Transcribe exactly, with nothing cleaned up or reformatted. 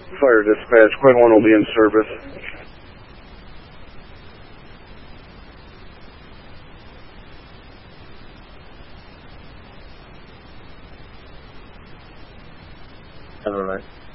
Fire dispatch, Quinn one will be in service. All right.